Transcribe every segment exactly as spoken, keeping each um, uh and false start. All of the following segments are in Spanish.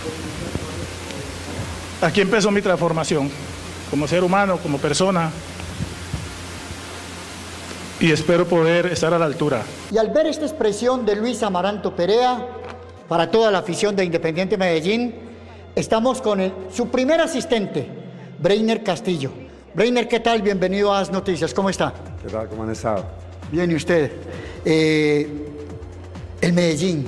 Aquí empezó mi transformación, como ser humano, como persona, y espero poder estar a la altura. Y al ver esta expresión de Luis Amaranto Perea, para toda la afición de Independiente Medellín, estamos con el, su primer asistente, Breiner Castillo. Breiner, ¿qué tal? Bienvenido a As Noticias, ¿cómo está? ¿Qué tal? ¿Cómo han estado? Bien, ¿y usted? Eh, el Medellín,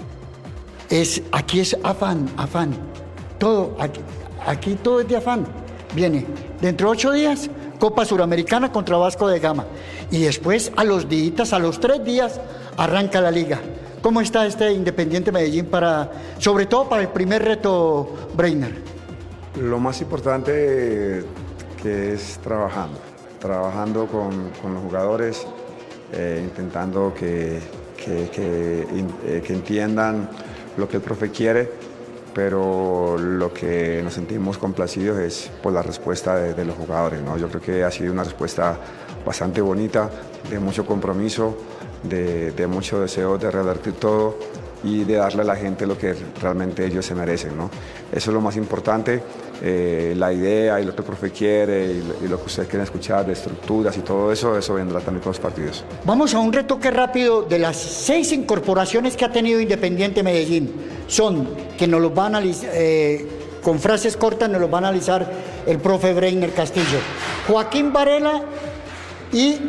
es, aquí es afán, afán, todo, aquí, aquí todo es de afán. Viene, dentro de ocho días, Copa Suramericana contra Vasco de Gama. Y después, a los días, a los tres días, arranca la liga. ¿Cómo está este Independiente Medellín para, sobre todo para el primer reto, Breiner? Lo más importante que es trabajando, trabajando con, con los jugadores, eh, intentando que, que, que, eh, que entiendan lo que el profe quiere, pero lo que nos sentimos complacidos es por la respuesta de, de los jugadores, ¿no? Yo creo que ha sido una respuesta bastante bonita, de mucho compromiso, de, de mucho deseo de revertir todo y de darle a la gente lo que realmente ellos se merecen, ¿no? Eso es lo más importante, eh, la idea y lo que el profe quiere y lo, y lo que ustedes quieren escuchar de estructuras y todo eso, eso vendrá también con los partidos. Vamos a un retoque rápido de las seis incorporaciones que ha tenido Independiente Medellín. Son, que nos los va a analizar, eh, con frases cortas nos los va a analizar el profe Breiner Castillo. Joaquín Varela y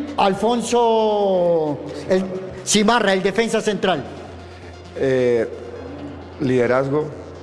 Alfonso el, Cimarra, el defensa central. Eh, liderazgo,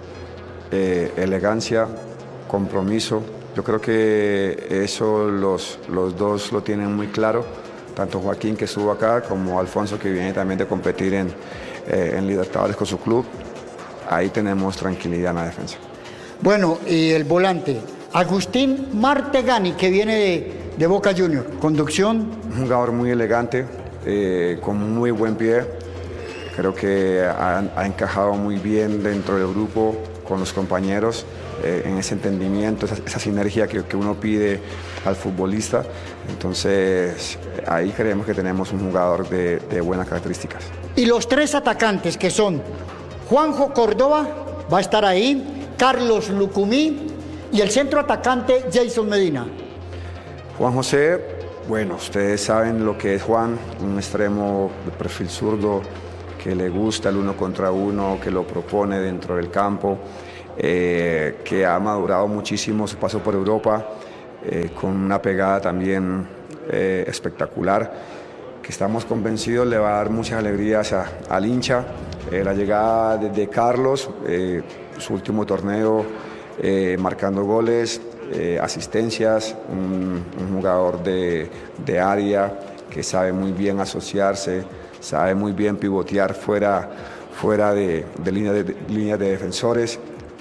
eh, elegancia, compromiso. Yo creo que eso los, los dos lo tienen muy claro, tanto Joaquín, que estuvo acá, como Alfonso, que viene también de competir en, eh, en Libertadores con su club. Ahí tenemos tranquilidad en la defensa. Bueno, y el volante, Agustín Martegani, que viene de, de Boca Juniors. Conducción. Un jugador muy elegante, eh, con muy buen pie. Creo que ha, ha encajado muy bien dentro del grupo, con los compañeros, eh, en ese entendimiento, esa, esa sinergia que, que uno pide al futbolista. Entonces, ahí creemos que tenemos un jugador de, de buenas características. Y los tres atacantes, que son Juanjo Córdoba, va a estar ahí, Carlos Lucumí y el centro atacante Jason Medina. Juan José, bueno, ustedes saben lo que es Juan, un extremo de perfil zurdo, que le gusta el uno contra uno, que lo propone dentro del campo, eh, que ha madurado muchísimo su paso por Europa, eh, con una pegada también eh, espectacular, que estamos convencidos le va a dar muchas alegrías a, al hincha. Eh, la llegada de, de Carlos, eh, su último torneo, eh, marcando goles, eh, asistencias, un, un jugador de, de área que sabe muy bien asociarse, sabe muy bien pivotear fuera, fuera de, de líneas de, de, línea de defensores.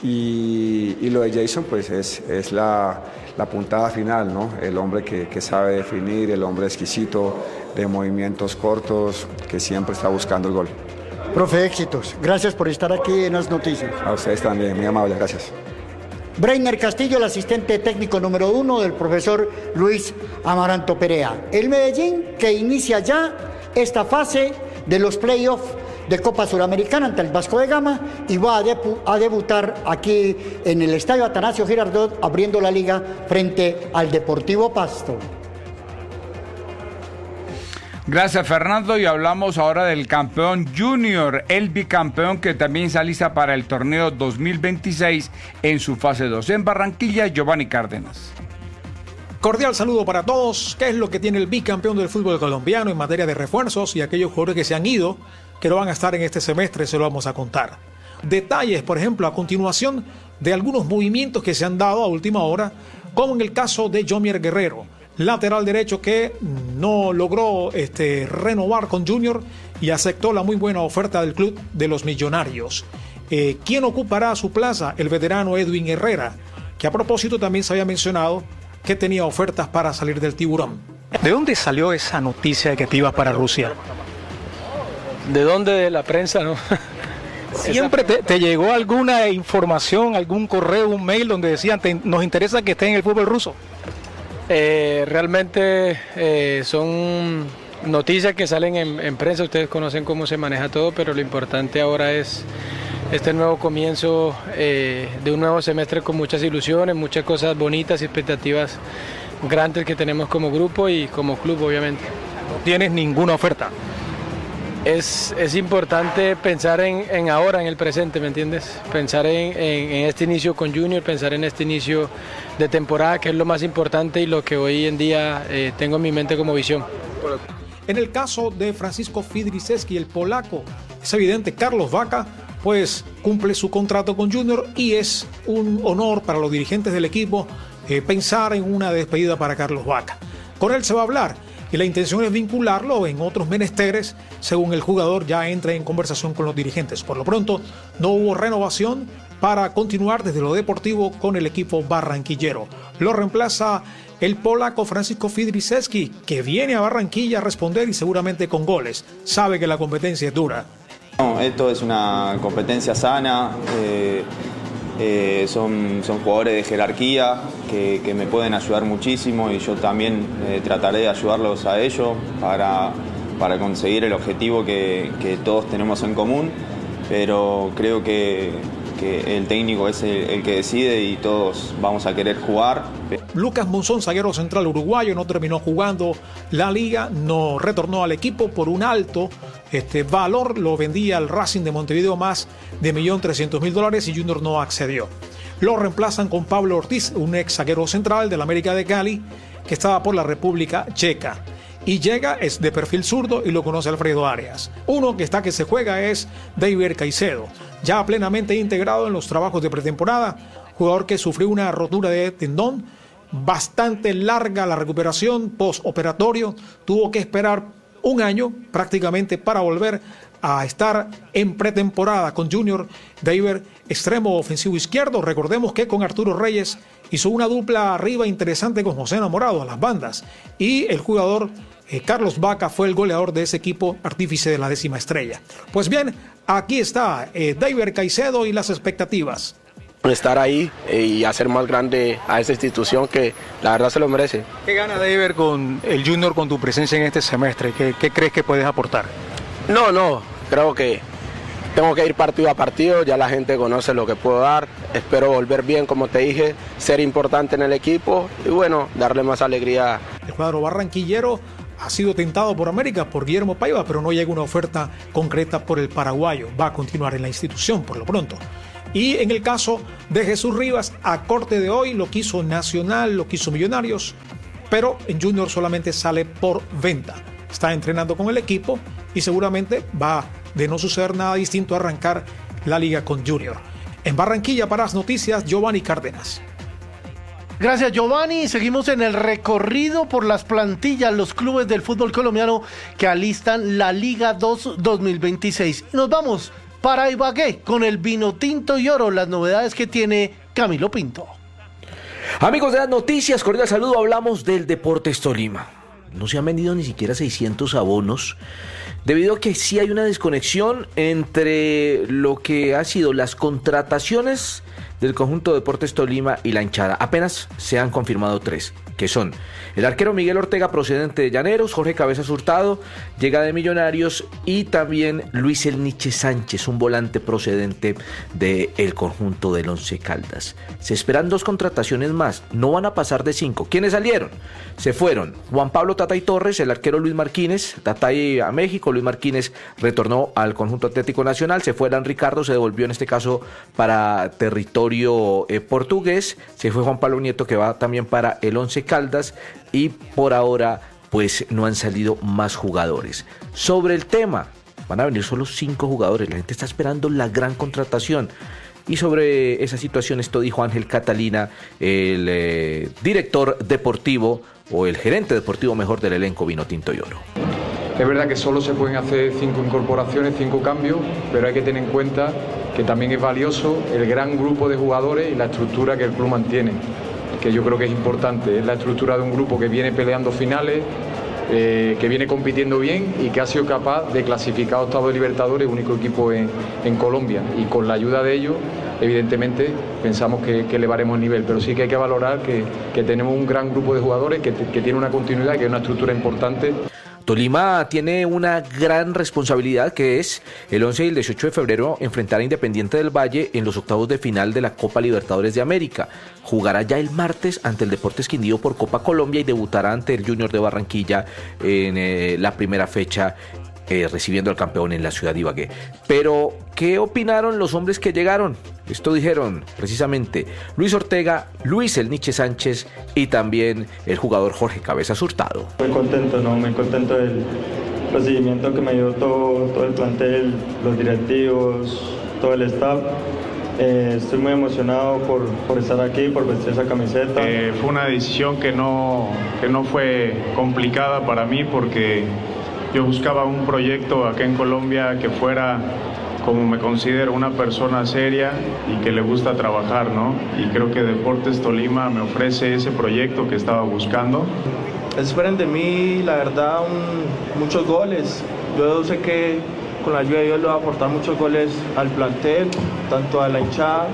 Y, y lo de Jason pues es, es la, la puntada final, ¿no? El hombre que, que sabe definir, el hombre exquisito de movimientos cortos, que siempre está buscando el gol. Profe, éxitos. Gracias por estar aquí en Las Noticias. A ustedes también, muy amables, gracias. Breiner Castillo, el asistente técnico número uno del profesor Luis Amaranto Perea. El Medellín que inicia ya esta fase de los playoffs de Copa Suramericana ante el Vasco de Gama y va a, debu a debutar aquí en el Estadio Atanasio Girardot abriendo la liga frente al Deportivo Pasto. Gracias, Fernando, y hablamos ahora del campeón junior, el bicampeón que también se alista para el torneo dos mil veintiséis en su fase dos. En Barranquilla, Giovanni Cárdenas. Cordial saludo para todos. ¿Qué es lo que tiene el bicampeón del fútbol colombiano en materia de refuerzos y aquellos jugadores que se han ido, que no van a estar en este semestre? Se lo vamos a contar. Detalles, por ejemplo, a continuación de algunos movimientos que se han dado a última hora, como en el caso de Yomier Guerrero, lateral derecho que no logró este, renovar con Junior y aceptó la muy buena oferta del club de los Millonarios. Eh, ¿Quién ocupará su plaza? El veterano Edwin Herrera, que a propósito también se había mencionado que tenía ofertas para salir del Tiburón. ¿De dónde salió esa noticia de que te ibas para Rusia? ¿De dónde? De la prensa, ¿no? ¿Siempre te, te llegó alguna información, algún correo, un mail donde decían te, nos interesa que esté en el fútbol ruso? Eh, realmente eh, son noticias que salen en, en prensa, ustedes conocen cómo se maneja todo, pero lo importante ahora es este nuevo comienzo eh, de un nuevo semestre con muchas ilusiones, muchas cosas bonitas y expectativas grandes que tenemos como grupo y como club, obviamente. No tienes ninguna oferta. Es, es importante pensar en, en ahora, en el presente, ¿me entiendes? Pensar en, en, en este inicio con Junior, pensar en este inicio de temporada, que es lo más importante y lo que hoy en día eh, tengo en mi mente como visión. En el caso de Francisco Fidriszewski, el polaco, es evidente, Carlos Vaca, pues cumple su contrato con Junior y es un honor para los dirigentes del equipo eh, pensar en una despedida para Carlos Vaca. Con él se va a hablar y la intención es vincularlo en otros menesteres según el jugador ya entre en conversación con los dirigentes. Por lo pronto no hubo renovación para continuar desde lo deportivo con el equipo barranquillero. Lo reemplaza el polaco Francisco Fidriszewski, que viene a Barranquilla a responder y seguramente con goles. Sabe que la competencia es dura. No, esto es una competencia sana. Eh... Eh, son, son jugadores de jerarquía que, que me pueden ayudar muchísimo y yo también eh, trataré de ayudarlos a ellos para, para conseguir el objetivo que, que todos tenemos en común, pero creo que, que el técnico es el, el que decide y todos vamos a querer jugar. Lucas Monzón, zaguero central uruguayo, no terminó jugando la liga, no retornó al equipo por un alto este valor, lo vendía al Racing de Montevideo más de un millón trescientos mil dólares y Junior no accedió. Lo reemplazan con Pablo Ortiz, un ex zaguero central del América de Cali que estaba por la República Checa. Y llega, es de perfil zurdo y lo conoce Alfredo Arias. Uno que está que se juega es David Caicedo, ya plenamente integrado en los trabajos de pretemporada, jugador que sufrió una rotura de tendón, bastante larga la recuperación postoperatorio, tuvo que esperar un año prácticamente para volver a estar en pretemporada con Junior. David, extremo ofensivo izquierdo, recordemos que con Arturo Reyes hizo una dupla arriba interesante con José Enamorado a las bandas y el jugador eh, Carlos Vaca fue el goleador de ese equipo, artífice de la décima estrella. Pues bien, aquí está eh, David Caicedo y las expectativas. Estar ahí y hacer más grande a esta institución que la verdad se lo merece. ¿Qué gana David con el Junior con tu presencia en este semestre? ¿Qué, qué crees que puedes aportar? No, no, creo que tengo que ir partido a partido, ya la gente conoce lo que puedo dar, espero volver bien como te dije, ser importante en el equipo y bueno, darle más alegría. El cuadro barranquillero ha sido tentado por América, por Guillermo Paiva, pero no llega una oferta concreta por el paraguayo, va a continuar en la institución por lo pronto. Y en el caso de Jesús Rivas, a corte de hoy lo quiso Nacional, lo quiso Millonarios, pero en Junior solamente sale por venta. Está entrenando con el equipo y seguramente va, de no suceder nada distinto, a arrancar la liga con Junior. En Barranquilla, para las noticias, Giovanni Cárdenas. Gracias, Giovanni. Seguimos en el recorrido por las plantillas, los clubes del fútbol colombiano que alistan la Liga dos dos mil veintiséis. Nos vamos para Ibagué con el vino tinto y oro, las novedades que tiene Camilo Pinto. Amigos de las noticias, cordial saludo, hablamos del Deportes Tolima. No se han vendido ni siquiera seiscientos abonos, debido a que sí hay una desconexión entre lo que ha sido las contrataciones del conjunto de Deportes Tolima y la hinchada. Apenas se han confirmado tres, que son el arquero Miguel Ortega, procedente de Llaneros, Jorge Cabezas Hurtado, llega de Millonarios, y también Luis El Niche Sánchez, un volante procedente del conjunto del Once Caldas. Se esperan dos contrataciones más, no van a pasar de cinco. ¿Quiénes salieron? Se fueron Juan Pablo Tatay Torres, el arquero Luis Marquínez, Tatay a México, Luis Marquínez retornó al conjunto Atlético Nacional, se fue Alan Ricardo, se devolvió en este caso para territorio eh, portugués, se fue Juan Pablo Nieto, que va también para el Once Caldas, y por ahora pues no han salido más jugadores. Sobre el tema, van a venir solo cinco jugadores, la gente está esperando la gran contratación. Y sobre esa situación esto dijo Ángel Catalina, el eh, director deportivo o el gerente deportivo mejor del elenco vino tinto y oro. Es verdad que solo se pueden hacer cinco incorporaciones, cinco cambios, pero hay que tener en cuenta que también es valioso el gran grupo de jugadores y la estructura que el club mantiene, que yo creo que es importante. Es la estructura de un grupo que viene peleando finales, eh, que viene compitiendo bien y que ha sido capaz de clasificar a octavos de Libertadores, único equipo en, en Colombia, y con la ayuda de ellos evidentemente pensamos que, que elevaremos el nivel, pero sí que hay que valorar que, que tenemos un gran grupo de jugadores que, que tiene una continuidad, que es una estructura importante. Tolima tiene una gran responsabilidad, que es el once y el dieciocho de febrero enfrentar a Independiente del Valle en los octavos de final de la Copa Libertadores de América. Jugará ya el martes ante el Deportes Quindío por Copa Colombia y debutará ante el Junior de Barranquilla en eh, la primera fecha, eh, recibiendo al campeón en la ciudad de Ibagué. Pero, ¿qué opinaron los hombres que llegaron? Esto dijeron precisamente Luis Ortega, Luis El Niche Sánchez y también el jugador Jorge Cabezas Hurtado. Muy contento, ¿no? Muy contento del recibimiento que me dio todo, todo el plantel, los directivos, todo el staff. Eh, estoy muy emocionado por, por estar aquí, por vestir esa camiseta. Eh, fue una decisión que no, que no fue complicada para mí porque yo buscaba un proyecto acá en Colombia que fuera, como me considero, una persona seria y que le gusta trabajar, ¿no? Y creo que Deportes Tolima me ofrece ese proyecto que estaba buscando. Esperen de mí, la verdad, un, muchos goles. Yo sé que con la ayuda de Dios le va a aportar muchos goles al plantel, tanto a la hinchada.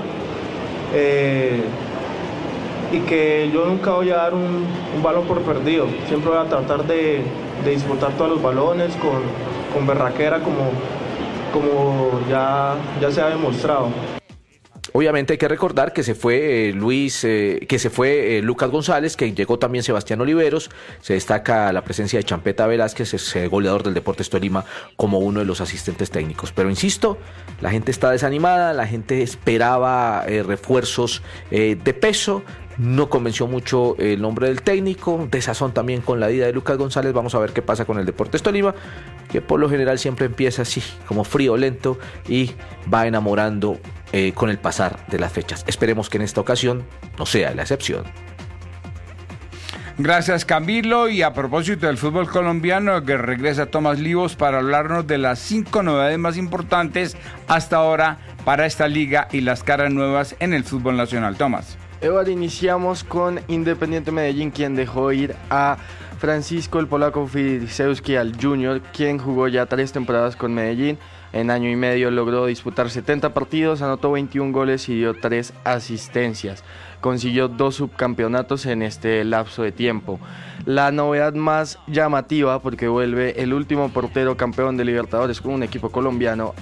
Eh, y que yo nunca voy a dar un, un balón por perdido. Siempre voy a tratar de, de disputar todos los balones con, con berraquera, como... como ya, ya se ha demostrado. Obviamente hay que recordar que se fue eh, Luis, eh, que se fue eh, Lucas González, que llegó también Sebastián Oliveros. Se destaca la presencia de Champeta Velázquez, es eh, goleador del Deportes Tolima, como uno de los asistentes técnicos. Pero insisto, la gente está desanimada, la gente esperaba eh, refuerzos eh, de peso. No convenció mucho el nombre del técnico, desazón también con la ida de Lucas González. Vamos a ver qué pasa con el Deportes Tolima, que por lo general siempre empieza así, como frío, lento, y va enamorando eh, con el pasar de las fechas. Esperemos que en esta ocasión no sea la excepción. Gracias, Camilo. Y a propósito del fútbol colombiano, que regresa Tomás Livos para hablarnos de las cinco novedades más importantes hasta ahora para esta liga y las caras nuevas en el fútbol nacional. Tomás. Eduardo, iniciamos con Independiente Medellín, quien dejó ir a Francisco el Polaco Filiszewski al Junior, quien jugó ya tres temporadas con Medellín. En año y medio logró disputar setenta partidos, anotó veintiún goles y dio tres asistencias. Consiguió dos subcampeonatos en este lapso de tiempo. La novedad más llamativa, porque vuelve el último portero campeón de Libertadores con un equipo colombiano,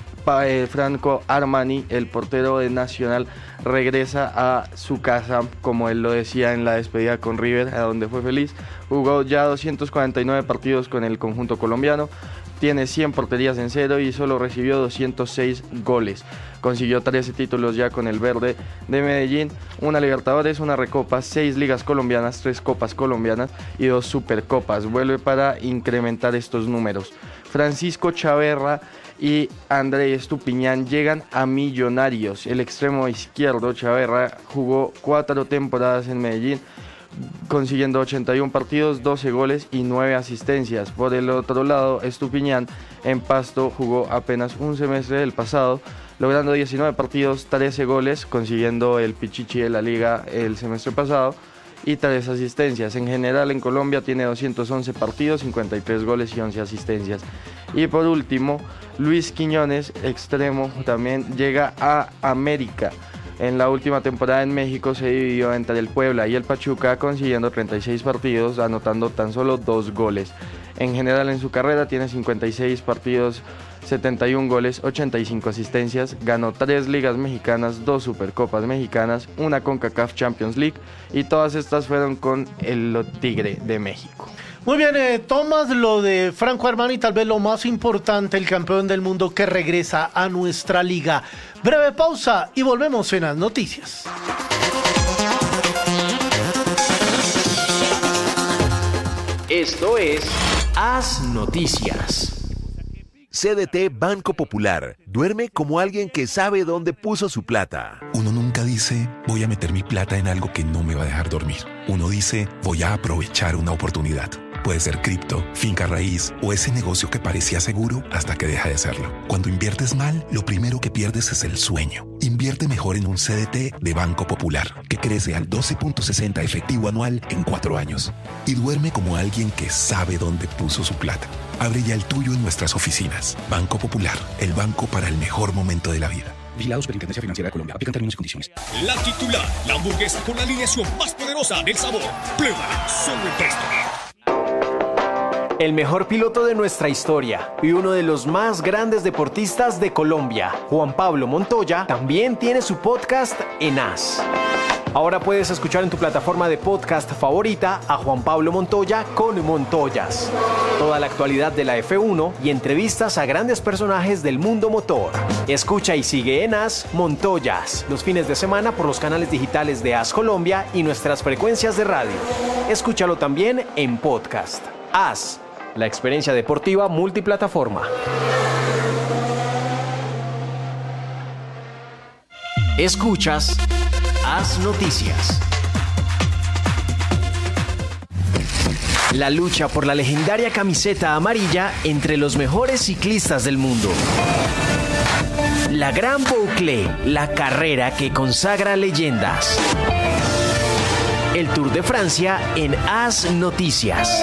Franco Armani, el portero de Nacional, regresa a su casa, como él lo decía en la despedida con River, a donde fue feliz. Jugó ya doscientos cuarenta y nueve partidos con el conjunto colombiano. Tiene cien porterías en cero y solo recibió doscientos seis goles. Consiguió trece títulos ya con el verde de Medellín, una Libertadores, una Recopa, seis ligas colombianas, tres copas colombianas y dos supercopas. Vuelve para incrementar estos números. Francisco Chaverra y André Estupiñán llegan a Millonarios. El extremo izquierdo, Chaverra, jugó cuatro temporadas en Medellín, consiguiendo ochenta y uno partidos, doce goles y nueve asistencias. Por el otro lado, Estupiñán en Pasto jugó apenas un semestre del pasado, logrando diecinueve partidos, trece goles, consiguiendo el Pichichi de la liga el semestre pasado y tres asistencias. En general en Colombia tiene doscientos once partidos, cincuenta y tres goles y once asistencias. Y por último, Luis Quiñones, extremo, también llega a América. En la última temporada en México se dividió entre el Puebla y el Pachuca, consiguiendo treinta y seis partidos, anotando tan solo dos goles. En general en su carrera tiene cincuenta y seis partidos, setenta y un goles, ochenta y cinco asistencias, ganó tres ligas mexicanas, dos supercopas mexicanas, una CONCACAF Champions League y todas estas fueron con el Tigre de México. Muy bien, eh, Tomás, lo de Franco Armani, tal vez lo más importante, el campeón del mundo que regresa a nuestra liga. Breve pausa y volvemos en las noticias. Esto es Haz Noticias. C D T Banco Popular. Duerme como alguien que sabe dónde puso su plata. Uno nunca dice, voy a meter mi plata en algo que no me va a dejar dormir. Uno dice, voy a aprovechar una oportunidad. Puede ser cripto, finca raíz o ese negocio que parecía seguro hasta que deja de serlo. Cuando inviertes mal, lo primero que pierdes es el sueño. Invierte mejor en un C D T de Banco Popular, que crece al doce punto sesenta efectivo anual en cuatro años. Y duerme como alguien que sabe dónde puso su plata. Abre ya el tuyo en nuestras oficinas. Banco Popular, el banco para el mejor momento de la vida. Vigilado Superintendencia Financiera de Colombia. Aplican términos y condiciones. La titular, la hamburguesa con la alineación más poderosa del sabor. Pruébala solo en Presto. El mejor piloto de nuestra historia y uno de los más grandes deportistas de Colombia, Juan Pablo Montoya, también tiene su podcast en As. Ahora puedes escuchar en tu plataforma de podcast favorita a Juan Pablo Montoya con Montoyas. Toda la actualidad de la F uno y entrevistas a grandes personajes del mundo motor. Escucha y sigue en As Montoyas los fines de semana por los canales digitales de As Colombia y nuestras frecuencias de radio. Escúchalo también en podcast. As, la experiencia deportiva multiplataforma. Escuchas As Noticias. La lucha por la legendaria camiseta amarilla entre los mejores ciclistas del mundo. La Gran Boucle, la carrera que consagra leyendas. El Tour de Francia en As Noticias.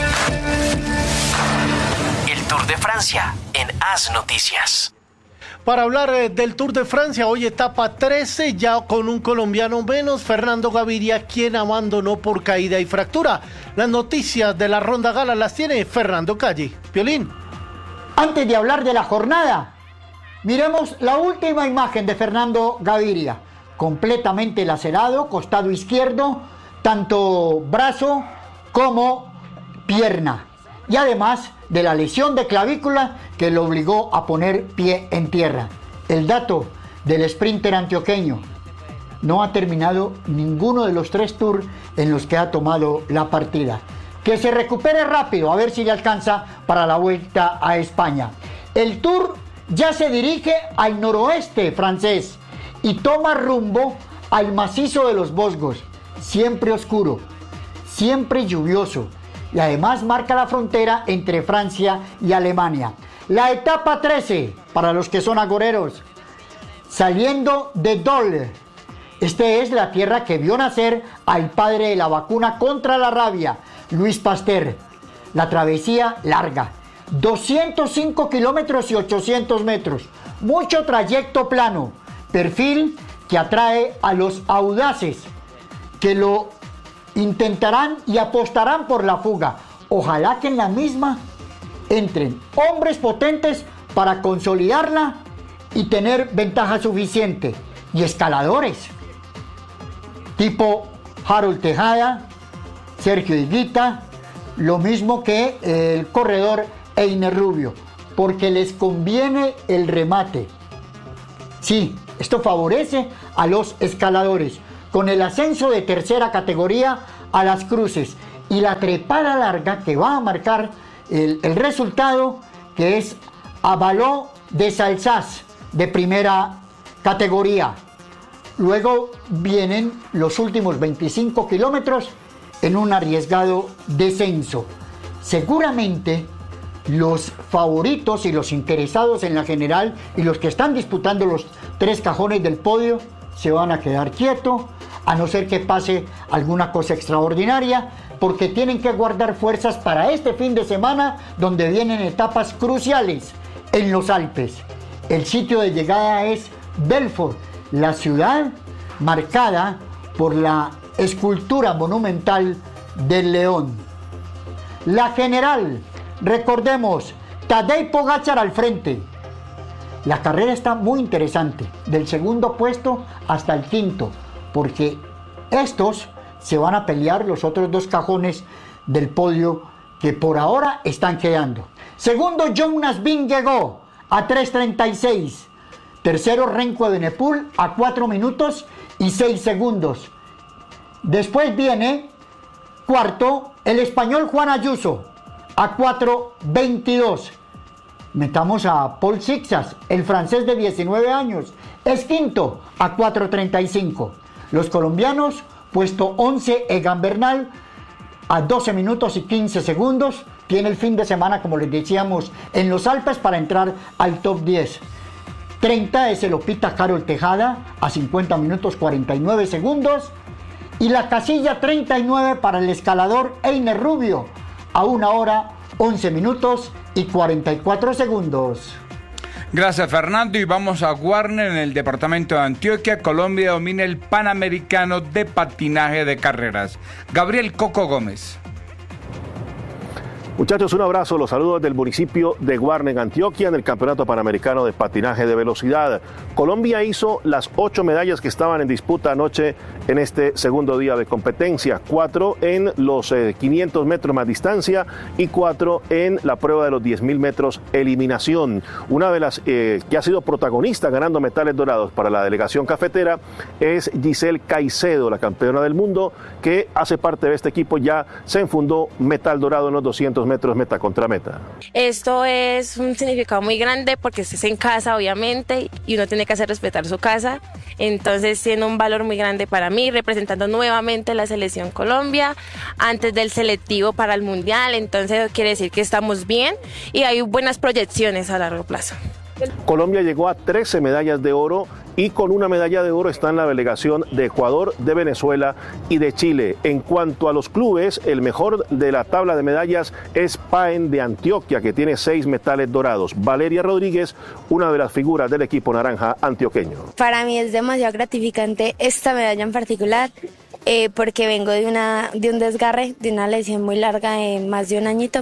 El Tour de Francia en As Noticias. Para hablar eh, del Tour de Francia, hoy etapa trece, ya con un colombiano menos, Fernando Gaviria, quien abandonó por caída y fractura. Las noticias de la Ronda Gala las tiene Fernando Calle. Piolín. Antes de hablar de la jornada, miremos la última imagen de Fernando Gaviria. Completamente lacerado, costado izquierdo, tanto brazo como pierna. Y además de la lesión de clavícula que lo obligó a poner pie en tierra. El dato del sprinter antioqueño: no ha terminado ninguno de los tres tours en los que ha tomado la partida. Que se recupere rápido, a ver si le alcanza para la vuelta a España. El tour ya se dirige al noroeste francés y toma rumbo al macizo de los Vosgos, siempre oscuro, siempre lluvioso, y además marca la frontera entre Francia y Alemania. La etapa trece, para los que son agoreros, saliendo de Dole. Este es la tierra que vio nacer al padre de la vacuna contra la rabia, Luis Pasteur. La travesía larga, doscientos cinco kilómetros y ochocientos metros, mucho trayecto plano, perfil que atrae a los audaces, que lo intentarán y apostarán por la fuga. Ojalá que en la misma entren hombres potentes para consolidarla y tener ventaja suficiente. Y escaladores, tipo Harold Tejada, Sergio Higuita, lo mismo que el corredor Einer Rubio, porque les conviene el remate. Sí, esto favorece a los escaladores, con el ascenso de tercera categoría a las cruces y la trepada larga que va a marcar el, el resultado, que es Avaló de Salsás de primera categoría. Luego vienen los últimos veinticinco kilómetros en un arriesgado descenso. Seguramente los favoritos y los interesados en la general y los que están disputando los tres cajones del podio se van a quedar quietos, a no ser que pase alguna cosa extraordinaria, porque tienen que guardar fuerzas para este fin de semana, donde vienen etapas cruciales en los Alpes. El sitio de llegada es Belfort, la ciudad marcada por la escultura monumental del león. La general, recordemos, Tadej Pogačar al frente. La carrera está muy interesante, del segundo puesto hasta el quinto, porque estos se van a pelear los otros dos cajones del podio que por ahora están quedando. Segundo, Jonas Vingegaard a tres treinta y seis. Tercero, Renko Evenepoel a cuatro minutos y seis segundos. Después viene cuarto, el español Juan Ayuso a cuatro veintidós. Metamos a Paul Sixas, el francés de diecinueve años, es quinto a cuatro treinta y cinco. Los colombianos, puesto once, Egan Bernal a doce minutos y quince segundos. Tiene el fin de semana, como les decíamos, en los Alpes para entrar al top diez. treinta es el Opita Carol Tejada a cincuenta minutos cuarenta y nueve segundos. Y la casilla treinta y nueve para el escalador Einer Rubio a una hora once minutos y cuarenta y cuatro segundos. Gracias, Fernando, y vamos a Warner. En el departamento de Antioquia, Colombia domina el Panamericano de patinaje de carreras. Gabriel Coco Gómez. Muchachos, un abrazo, los saludos del municipio de Guarne, en Antioquia, en el Campeonato Panamericano de Patinaje de Velocidad. Colombia hizo las ocho medallas que estaban en disputa anoche en este segundo día de competencia. Cuatro en los eh, quinientos metros más distancia y cuatro en la prueba de los diez mil metros eliminación. Una de las eh, que ha sido protagonista ganando metales dorados para la delegación cafetera es Giselle Caicedo, la campeona del mundo, que hace parte de este equipo. Ya se enfundó metal dorado en los doscientos metros meta contra meta. Esto es un significado muy grande porque estás en casa, obviamente, y uno tiene que hacer respetar su casa. Entonces, tiene un valor muy grande para mí, representando nuevamente la selección Colombia antes del selectivo para el Mundial. Entonces, quiere decir que estamos bien y hay buenas proyecciones a largo plazo. Colombia llegó a trece medallas de oro y con una medalla de oro está en la delegación de Ecuador, de Venezuela y de Chile. En cuanto a los clubes, el mejor de la tabla de medallas es Paen de Antioquia, que tiene seis metales dorados. Valeria Rodríguez, una de las figuras del equipo naranja antioqueño. Para mí es demasiado gratificante esta medalla en particular, eh, porque vengo de, una, de un desgarre, de una lesión muy larga de más de un añito,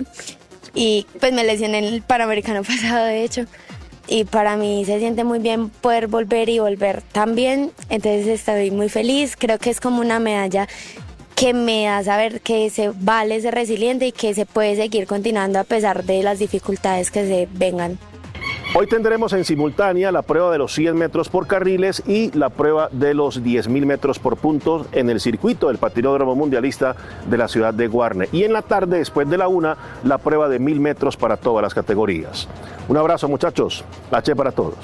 y pues me lesioné en el Panamericano pasado, de hecho. Y para mí se siente muy bien poder volver y volver tan bien, entonces estoy muy feliz. Creo que es como una medalla que me da saber que se vale ser resiliente y que se puede seguir continuando a pesar de las dificultades que se vengan. Hoy tendremos en simultánea la prueba de los cien metros por carriles y la prueba de los diez mil metros por puntos en el circuito del patinódromo mundialista de la ciudad de Guarne. Y en la tarde, después de la una, la prueba de mil metros para todas las categorías. Un abrazo, muchachos. H para todos.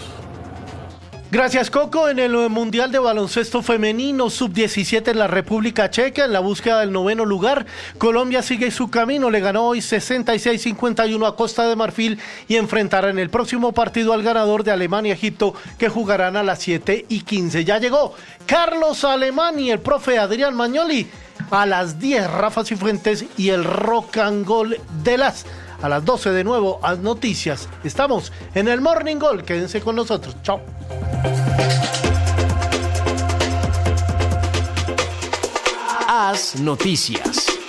Gracias, Coco. En el Mundial de Baloncesto Femenino sub diecisiete en la República Checa, en la búsqueda del noveno lugar, Colombia sigue su camino. Le ganó hoy sesenta y seis cincuenta y uno a Costa de Marfil y enfrentará en el próximo partido al ganador de Alemania-Egipto, que jugarán a las siete y quince. Ya llegó Carlos Alemán y el profe Adrián Magnoli. A las diez, Rafa Cifuentes y el rock and roll de las... A las doce de nuevo, a noticias. Estamos en el Morning Goal. Quédense con nosotros. Chao. Haz noticias.